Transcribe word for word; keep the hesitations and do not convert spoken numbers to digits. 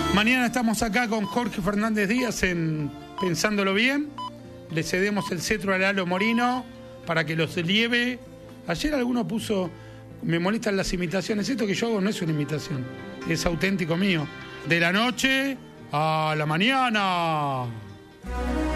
Mañana estamos acá con Jorge Fernández Díaz en Pensándolo Bien. Le cedemos el cetro a Lalo Morino para que los lleve. Ayer alguno puso, me molestan las imitaciones. Esto que yo hago no es una imitación, es auténtico mío. De la noche a la mañana.